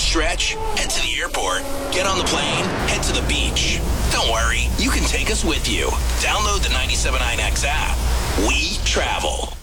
stretch, head to the airport, get on the plane, head to the beach. Don't worry, you can take us with you. Download the 97.9X app. We travel.